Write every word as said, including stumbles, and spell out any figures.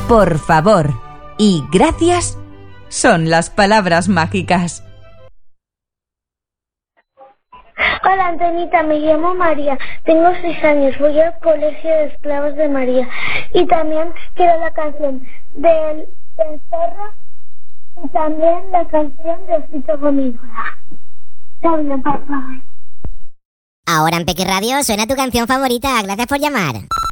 por favor y gracias son las palabras mágicas. Hola Antonita, me llamo María, tengo seis años, voy al colegio de esclavos de María y también quiero la canción del, del zorro y también la canción de Osito Gomígora. Habla, papá. Ahora en Peque Radio suena tu canción favorita. Gracias por llamar.